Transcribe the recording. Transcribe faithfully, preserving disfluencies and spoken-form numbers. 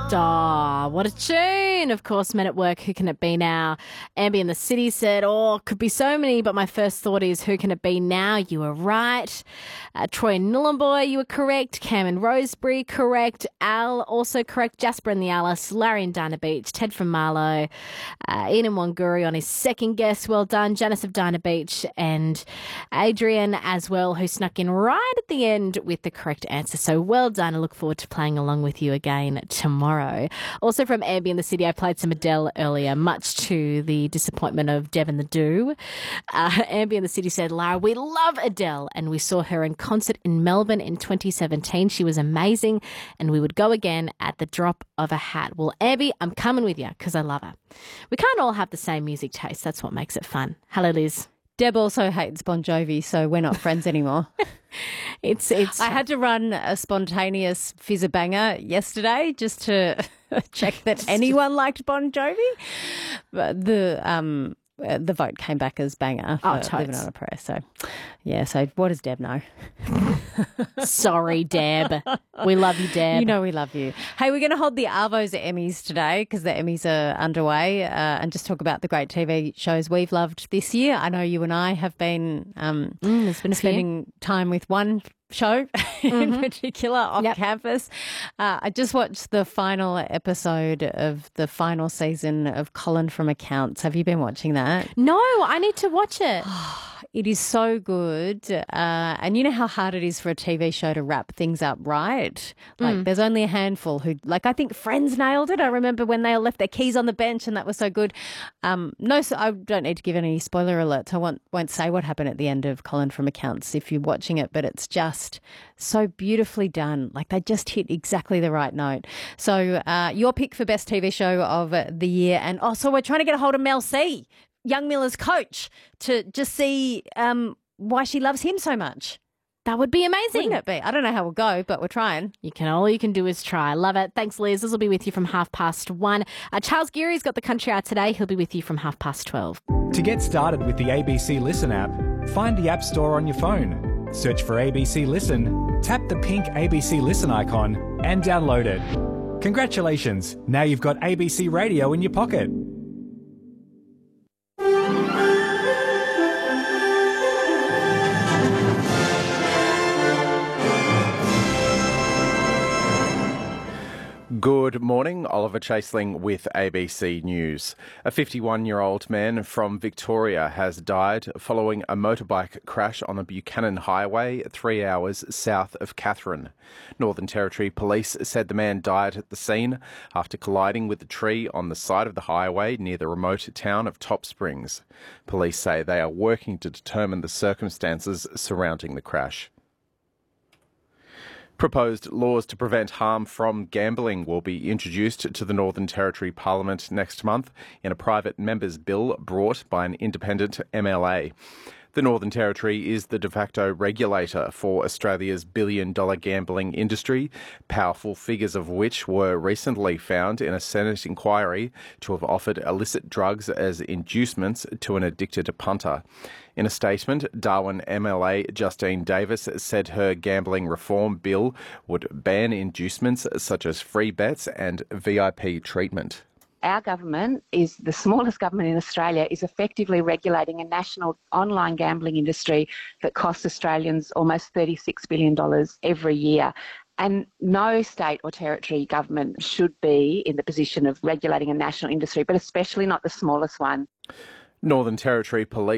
Oh, what a tune. Of course, Men at Work, Who Can It Be Now? Ambi in the City said, oh, could be so many, but my first thought is, who can it be now? You were right. Uh, Troy and Nhulunbuy, you were correct. Cam and Rosebery, correct. Al, also correct. Jasper and the Alice, Larry and Dana Beach, Ted from Marlow, uh, Ian and Wanguri on his second guess. Well done. Janice of Dana Beach and Adrian as well, who snuck in right at the end with the correct answer. So well done. I look forward to playing along with you again tomorrow. Also from Ambi in the City, I played some Adele earlier, much to the disappointment of Devin the Do. Uh, Ambi in the City said, Lara, we love Adele, and we saw her in concert in Melbourne in twenty seventeen. She was amazing, and we would go again at the drop of a hat. Well, Ambi, I'm coming with you because I love her. We can't all have the same music taste. That's what makes it fun. Hello, Liz. Deb also hates Bon Jovi, so we're not friends anymore. It's it's. I had to run a spontaneous fizzer banger yesterday just to check that anyone liked Bon Jovi. But the um the vote came back as banger for oh, Living on a Prayer. So yeah. So what does Deb know? Sorry, Deb. We love you, Deb. You know we love you. Hey, we're going to hold the Arvos Emmys today because the Emmys are underway uh, and just talk about the great T V shows we've loved this year. I know you and I have been, um, mm, there's been a spending few. time with one show in mm-hmm. particular off yep. campus. Uh, I just watched the final episode of the final season of Colin from Accounts. Have you been watching that? No, I need to watch it. It is so good. Uh, and you know how hard it is for a T V show to wrap things up right? Like mm. there's only a handful who, like I think Friends nailed it. I remember when they all left their keys on the bench and that was so good. Um, no, so I don't need to give any spoiler alerts. I won't, won't say what happened at the end of Colin from Accounts if you're watching it, but it's just so beautifully done. Like they just hit exactly the right note. So uh, your pick for best T V show of the year. And also we're trying to get a hold of Mel C, Young Miller's coach, to just see um, why she loves him so much. That would be amazing. Wouldn't it be? I don't know how we'll go, but we're trying. You can all you can do is try. Love it. Thanks, Liz. This will be with you from half past one. Uh, Charles Geary's got the country out today. He'll be with you from half past twelve. To get started with the A B C Listen app, find the App Store on your phone. Search for A B C Listen, tap the pink A B C Listen icon and download it. Congratulations. Now you've got A B C Radio in your pocket. Good morning, Oliver Chaseling with A B C News. A fifty-one-year-old man from Victoria has died following a motorbike crash on the Buchanan Highway three hours south of Katherine. Northern Territory Police said the man died at the scene after colliding with a tree on the side of the highway near the remote town of Top Springs. Police say they are working to determine the circumstances surrounding the crash. Proposed laws to prevent harm from gambling will be introduced to the Northern Territory Parliament next month in a private member's bill brought by an independent M L A. The Northern Territory is the de facto regulator for Australia's billion-dollar gambling industry, powerful figures of which were recently found in a Senate inquiry to have offered illicit drugs as inducements to an addicted punter. In a statement, Darwin M L A Justine Davis said her gambling reform bill would ban inducements such as free bets and V I P treatment. Our government is the smallest government in Australia, is effectively regulating a national online gambling industry that costs Australians almost thirty-six billion dollars every year. And no state or territory government should be in the position of regulating a national industry, but especially not the smallest one. Northern Territory Police